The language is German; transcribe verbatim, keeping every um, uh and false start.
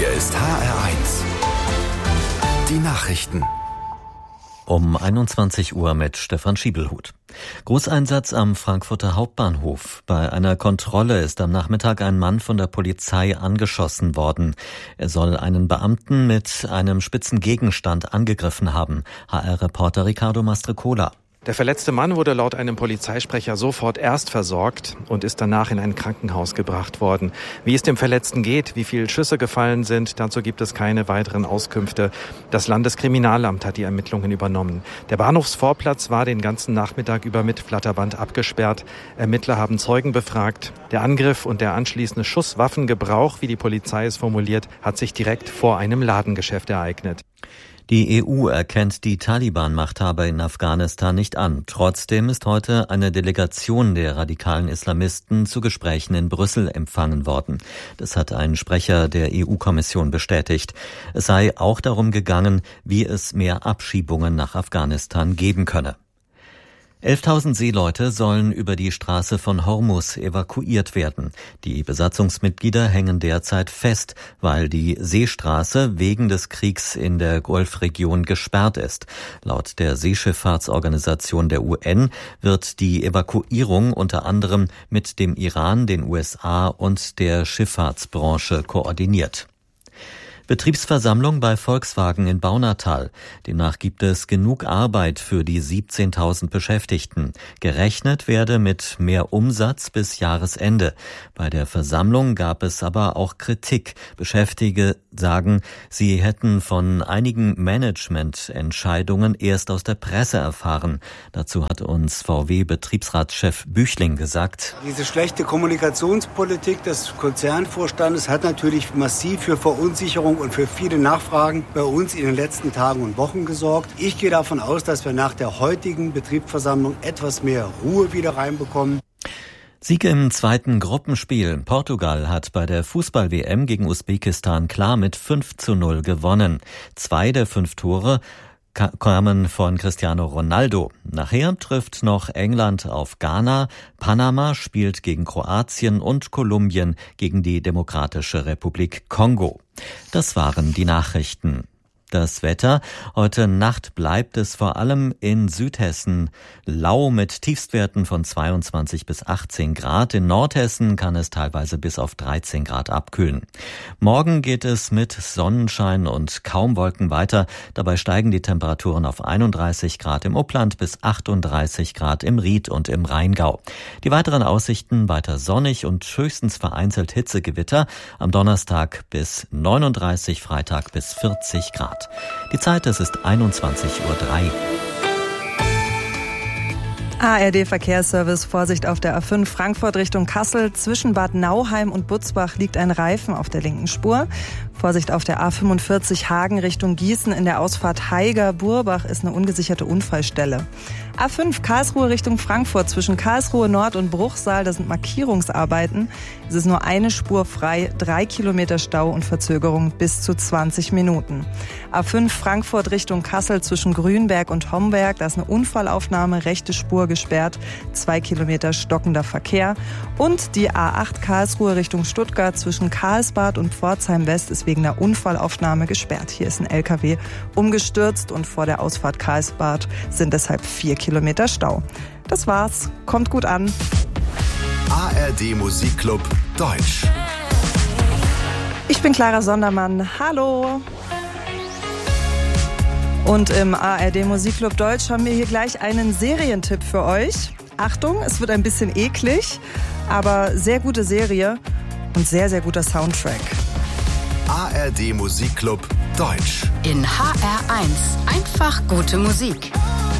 Hier ist H R eins. Die Nachrichten. Um einundzwanzig Uhr mit Stefan Schiebelhut. Großeinsatz am Frankfurter Hauptbahnhof. Bei einer Kontrolle ist am Nachmittag ein Mann von der Polizei angeschossen worden. Er soll einen Beamten mit einem spitzen Gegenstand angegriffen haben. H R-Reporter Ricardo Mastrecola. Der verletzte Mann wurde laut einem Polizeisprecher sofort erst versorgt und ist danach in ein Krankenhaus gebracht worden. Wie es dem Verletzten geht, wie viele Schüsse gefallen sind, dazu gibt es keine weiteren Auskünfte. Das Landeskriminalamt hat die Ermittlungen übernommen. Der Bahnhofsvorplatz war den ganzen Nachmittag über mit Flatterband abgesperrt. Ermittler haben Zeugen befragt. Der Angriff und der anschließende Schusswaffengebrauch, wie die Polizei es formuliert, hat sich direkt vor einem Ladengeschäft ereignet. Die E U erkennt die Taliban-Machthaber in Afghanistan nicht an. Trotzdem ist heute eine Delegation der radikalen Islamisten zu Gesprächen in Brüssel empfangen worden. Das hat ein Sprecher der E U-Kommission bestätigt. Es sei auch darum gegangen, wie es mehr Abschiebungen nach Afghanistan geben könne. elftausend Seeleute sollen über die Straße von Hormuz evakuiert werden. Die Besatzungsmitglieder hängen derzeit fest, weil die Seestraße wegen des Kriegs in der Golfregion gesperrt ist. Laut der Seeschifffahrtsorganisation der U N wird die Evakuierung unter anderem mit dem Iran, den U S A und der Schifffahrtsbranche koordiniert. Betriebsversammlung bei Volkswagen in Baunatal. Demnach gibt es genug Arbeit für die siebzehntausend Beschäftigten. Gerechnet werde mit mehr Umsatz bis Jahresende. Bei der Versammlung gab es aber auch Kritik. Beschäftigte sagen, sie hätten von einigen Managemententscheidungen erst aus der Presse erfahren. Dazu hat uns V W-Betriebsratschef Büchling gesagt: Diese schlechte Kommunikationspolitik des Konzernvorstandes hat natürlich massiv für Verunsicherung und für viele Nachfragen bei uns in den letzten Tagen und Wochen gesorgt. Ich gehe davon aus, dass wir nach der heutigen Betriebsversammlung etwas mehr Ruhe wieder reinbekommen. Sieg im zweiten Gruppenspiel. Portugal hat bei der Fußball-W M gegen Usbekistan klar mit fünf zu null gewonnen. Zwei der fünf Tore kamen von Cristiano Ronaldo. Nachher trifft noch England auf Ghana, Panama spielt gegen Kroatien und Kolumbien gegen die Demokratische Republik Kongo. Das waren die Nachrichten. Das Wetter. Heute Nacht bleibt es vor allem in Südhessen lau mit Tiefstwerten von zweiundzwanzig bis achtzehn Grad. In Nordhessen kann es teilweise bis auf dreizehn Grad abkühlen. Morgen geht es mit Sonnenschein und kaum Wolken weiter. Dabei steigen die Temperaturen auf einunddreißig Grad im Upland bis achtunddreißig Grad im Ried und im Rheingau. Die weiteren Aussichten: weiter sonnig und höchstens vereinzelt Hitzegewitter. Am Donnerstag bis neununddreißig, Freitag bis vierzig Grad. Die Zeit, es ist einundzwanzig Uhr drei. A R D-Verkehrsservice, Vorsicht auf der A fünf Frankfurt Richtung Kassel. Zwischen Bad Nauheim und Butzbach liegt ein Reifen auf der linken Spur. Vorsicht auf der A fünfundvierzig Hagen Richtung Gießen in der Ausfahrt Haiger-Burbach ist eine ungesicherte Unfallstelle. A fünf Karlsruhe Richtung Frankfurt zwischen Karlsruhe Nord und Bruchsal, das sind Markierungsarbeiten. Es ist nur eine Spur frei, drei Kilometer Stau und Verzögerung bis zu zwanzig Minuten. A fünf Frankfurt Richtung Kassel zwischen Grünberg und Homberg, da ist eine Unfallaufnahme, rechte Spur gesperrt, zwei Kilometer stockender Verkehr. Und die A acht Karlsruhe Richtung Stuttgart zwischen Karlsbad und Pforzheim West ist wegen einer Unfallaufnahme gesperrt. Hier ist ein L K W umgestürzt und vor der Ausfahrt Karlsbad sind deshalb vier Kilometer Stau. Das war's. Kommt gut an. A R D Musikclub Deutsch. Ich bin Clara Sondermann. Hallo. Und im A R D Musikclub Deutsch haben wir hier gleich einen Serientipp für euch. Achtung, es wird ein bisschen eklig, aber sehr gute Serie und sehr, sehr guter Soundtrack. A R D Musikclub Deutsch. In H R eins. Einfach gute Musik.